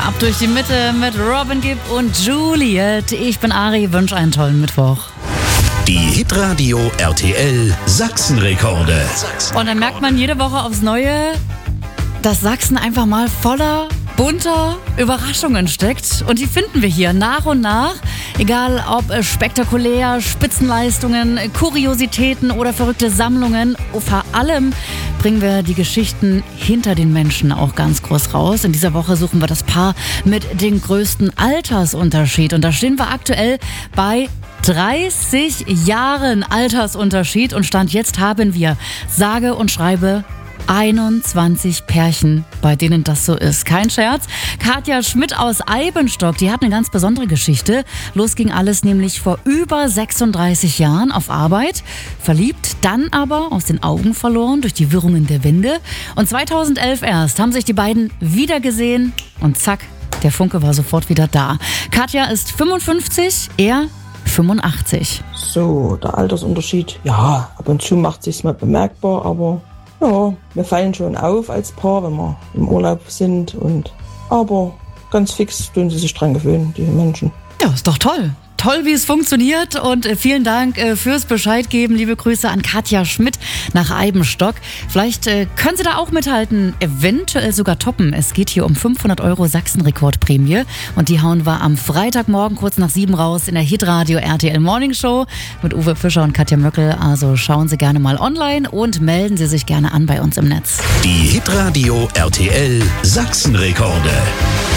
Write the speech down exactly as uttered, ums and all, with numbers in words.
Ab durch die Mitte mit Robin Gibb und Juliet. Ich bin Ari, wünsche einen tollen Mittwoch. Die Hitradio R T L Sachsenrekorde. Und dann merkt man jede Woche aufs Neue, dass Sachsen einfach mal voller bunter Überraschungen steckt. Und die finden wir hier nach und nach. Egal ob spektakulär, Spitzenleistungen, Kuriositäten oder verrückte Sammlungen. Vor allem bringen wir die Geschichten hinter den Menschen auch ganz groß raus. In dieser Woche suchen wir das Paar mit dem größten Altersunterschied. Und da stehen wir aktuell bei dreißig Jahren Altersunterschied. Und Stand jetzt haben wir sage und schreibe einundzwanzig Pärchen, bei denen das so ist. Kein Scherz. Katja Schmidt aus Eibenstock, die hat eine ganz besondere Geschichte. Los ging alles nämlich vor über sechsunddreißig Jahren auf Arbeit. Verliebt, dann aber aus den Augen verloren durch die Wirrungen der Winde. Und zweitausendelf erst haben sich die beiden wiedergesehen und zack, der Funke war sofort wieder da. Katja ist fünfundfünfzig, er fünfundachtzig. So, der Altersunterschied, ja, ab und zu macht sich's mal bemerkbar, aber ja, wir fallen schon auf als Paar, wenn wir im Urlaub sind. Und aber ganz fix tun sie sich dran gewöhnen, die Menschen. Ja, ist doch toll. Toll, wie es funktioniert. Und äh, vielen Dank äh, fürs Bescheid geben. Liebe Grüße an Katja Schmidt nach Eibenstock. Vielleicht äh, können Sie da auch mithalten, eventuell sogar toppen. Es geht hier um fünfhundert Euro Sachsenrekordprämie. Und die hauen wir am Freitagmorgen kurz nach sieben raus in der Hitradio R T L Morning Show mit Uwe Fischer und Katja Möckel. Also schauen Sie gerne mal online und melden Sie sich gerne an bei uns im Netz. Die Hitradio R T L Sachsenrekorde.